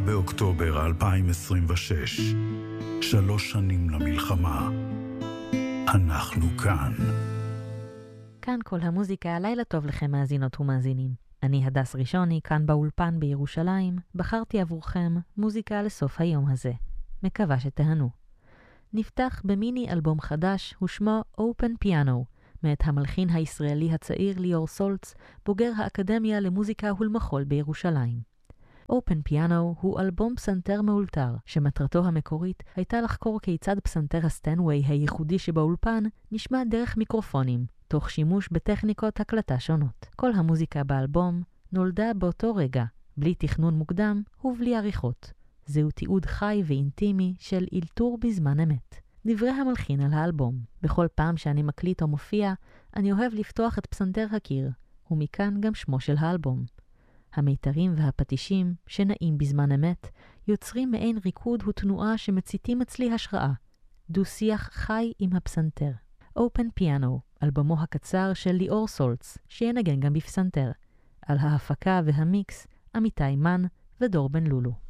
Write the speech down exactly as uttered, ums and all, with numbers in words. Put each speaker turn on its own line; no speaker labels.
באוקטובר אלפיים עשרים ושש, שלוש שנים למלחמה. אנחנו כאן.
כאן כל המוזיקה, לילה טוב לכם מאזינות ומאזינים. אני הדס ראשוני, כאן באולפן בירושלים, בחרתי עבורכם מוזיקה לסוף היום הזה. מקווה שתהנו. נפתח במיני אלבום חדש, ושמו Open Piano, מאת המלחין הישראלי הצעיר ליאור סולץ, בוגר האקדמיה למוזיקה ולמחול בירושלים. Open Piano הוא אלבום פסנתר מאולתר, שמטרתו המקורית הייתה לחקור כיצד פסנתר הסטנווי הייחודי שבאולפן נשמע דרך מיקרופונים, תוך שימוש בטכניקות הקלטה שונות. כל המוזיקה באלבום נולדה באותו רגע, בלי תכנון מוקדם ובלי עריכות. זהו תיעוד חי ואינטימי של אילתור בזמן אמת. דברי המלחין על האלבום: בכל פעם שאני מקליט או מופיע, אני אוהב לפתוח את פסנתר הקיר, ומכאן גם שמו של האלבום. המיתרים והפטישים, שנעים בזמן אמת, יוצרים מעין ריקוד ותנועה שמציתים אצלי השראה. דו שיח חי עם הפסנתר. Open Piano, אלבומו הקצר של ליאור סולץ, שינגן גם בפסנתר. על ההפקה והמיקס, עמיתי מן ודור בן לולו.